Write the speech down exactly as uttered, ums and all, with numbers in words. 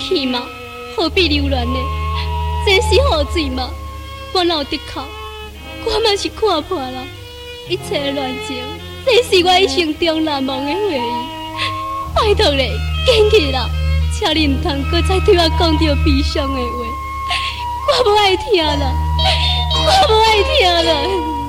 去嘛，何必留恋呢？这是雨水嘛，我哪有得靠？我嘛是看破了，一切的恋情，这是我一生中难忘的回忆。拜托咧，坚持啦，请你唔通搁再对我讲着悲伤的话，我不爱听啦，我不爱听啦。